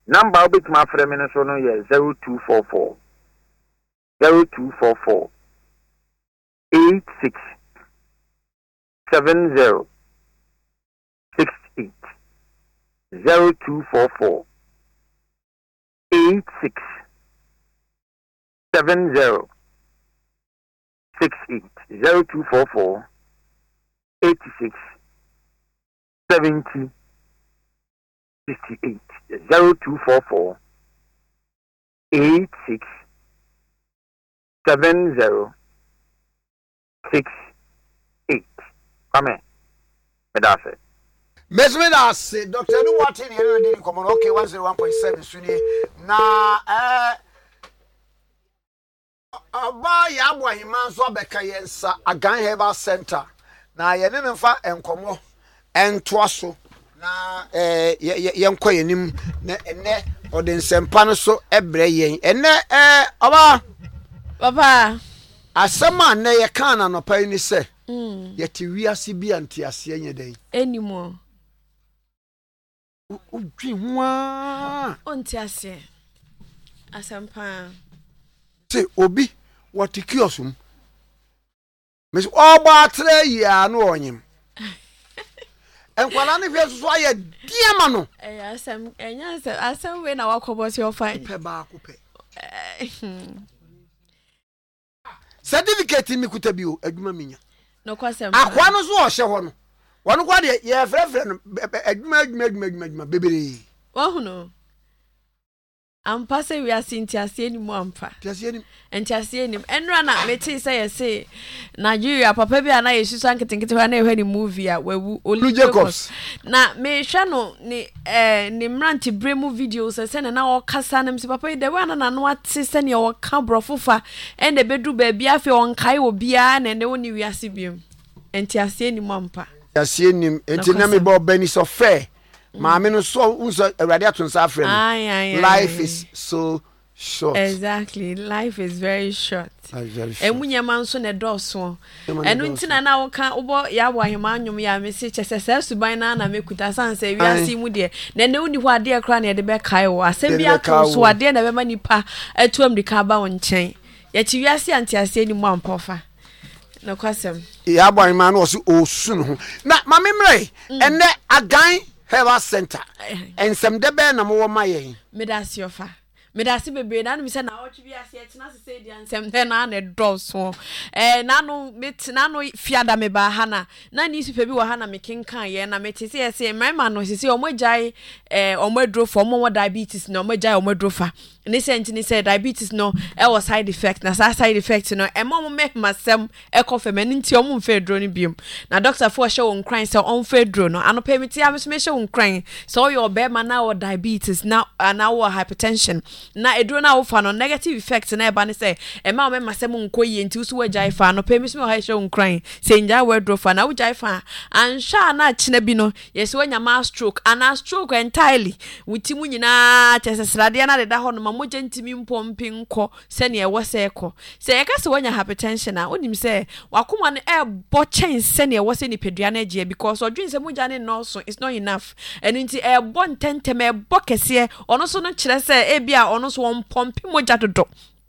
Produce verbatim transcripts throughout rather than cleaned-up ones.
number obit my friend in so no yeah zero two four four zero two four four eight six seven zero six eight zero two four four eight six seven zero six eight zero two four four eight six seventy sixty eight zero two four four eight six seven zero six eight. Come here. That's it. Miss Midas, Doctor No Martin here in common. Okay, one zero one point seven Sunni. Na eh aba ya abo ahiman so abeka yensa Agan Herbal Center. Na ye ne mfa enkomo entoa so na eh yenko yenim na ene ode nsempa no so ebre yen. Ene eh aba Papa asema na ye kana no pa ni se. Mm. Yeti wiase bi antiase anye den. Anymore. Udwi hwa ontiase asampa se obi what kiosum mes oba atre ya no onyim enkwala ne hwe so aye diama no eh asam enya asam asam we na wakobo se ofan pe ba ko pe certificate mi kuta bi o adwuma minya no kwasem akwa no so o hye ho no wonu kwa de ye frefre no adwuma adwuma adwuma adwuma bebere wo no ampa se wi asintiase ni mu ampa tiase ni entiase ni enra na meti se ye se Nigeria papa bi ana yesu san ketenkete ho na ehwe ni movie a wawu Olu Jacobs na me hwa no ni eh ni mranti bremu videos se na na wo kasa na msi papa de wa na na no ate se ne wo ka brofofa en de bedu ba bia afi won kai obi a na ne woni wi ase biem entiase ni mu ampa tiase ni enti na me bo bani so fair. Maame no so unso awrade atonsa afre no. Life is so short. Exactly. Life is very short. Very short. Emunya manso ne doso. Enu ntina na wo kan obo ya wo ahema anwum ya me se chese se suban na na mekuta sanse wi ase mu de. Na ne uni ho ade kra na de be kai wo. Asem bi ato so ade na be ma nipa atuam de ka ba wo nchen. Ya chi wi ase antiase ni mu ampofa. Na kwasem. Ya bo ahema no so osu no. Na maame mre ene Agan Herbal Center. And some debe na mo ma yen. Medasi ofa. Medasi bebe na no mi se na ochi bi ase etina se se dia nsem de na na doso. Eh na no met na no fiada me ba hana. Na ni sifa bi wo hana me kenkan ye na meti se ese mema no sisi omojai eh omodro for omo diabetes na omojai omodro fa. Ni se ntini se diabetes no e was side effect na side effect no e mom me masem e kofe me nti omo mfe dro ni biom. Na doctor for show on crying se on fe dro no ano permit ya me show on crying so your be man na diabetes na na wo hypertension na edro na wo fa no negative effect na e ba ne se e ma me masem nkoyi nti usu wajai fa no permit me ha show on crying se nja we dro fa na wajai fa an sha na chine bi no yes wanya ma stroke ana stroke entirely wutimu nyina tesesrade na de da ho no moja ntimi mpompi nko se ne ewo se eko se e ka se wanya hypertension a onim se wakoma ne e bo chen se ne ewo se ni pedua na gie because odwin se moja ne no so it's not enough and nti e bo ntentem e bo kese ono so no kire se e bia ono so won pompi moja dodo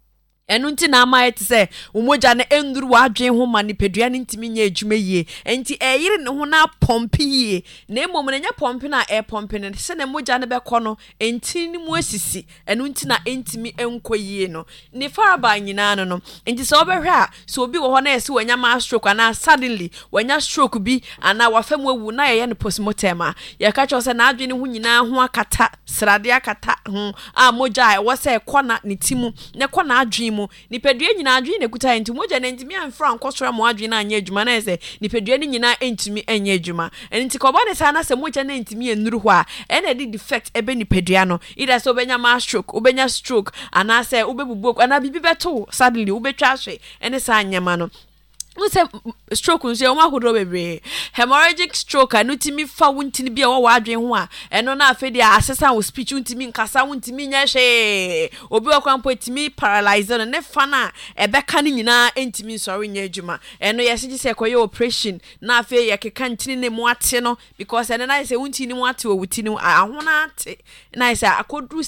enu nti na ama ete se umoja na enduru wa adwen ho ma ni pedua ne ntimi nya adwuma yie enti e yire ne ho na pompi yie na emom ne nya pompi na e pompi ne se ne moja ne be kɔ no enti ni mu asisi enu nti na entimi enko yie no ne faraba nyina no no enti se obehwe a so obi wo hɔ na yesi wanya ma stroke ana suddenly wanya stroke bi ana wafam wawu na ye ne postmortem a ye ka cho se na adwen ne ho nyina ho akata srade akata ho a moja e wo se kɔ na ne timu ne kɔ na adwen nipadua nyina adwene ne kuta enti moja na ntimi amfra nkosora mo adwene na anya adwuma na ese nipadua ni nyina entimi anya adwuma enti ko ba ne sa na se moja na ntimi enuru ho a ena di defect ebe nipadua no ida so obenya ma stroke obenya stroke ana se obebubu ana bibi beto suddenly obetwa hwe ene sa anyama no Wuse stroke nse o ma hodo bebre hemorrhagic stroke anu timi fa wuntini bia wo wadwen ho a eno na afedi asesa wo speech wuntimi nkasa wuntimi nya hwe obi okwampo timi paralyze no ne fa na ebeka ne nyina entimi nsori nya adwuma eno yesigi se koye operation na afi ye keka ntini ne mu ate no because eno na se wuntini mu ate wo wutini ahona ate na se akodru